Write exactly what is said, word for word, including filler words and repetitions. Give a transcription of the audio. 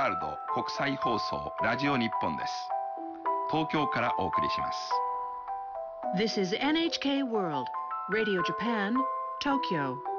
ールド国際放送ラジオ日本です。東京からお送りします。 This is エヌエイチケー World Radio Japan, Tokyo.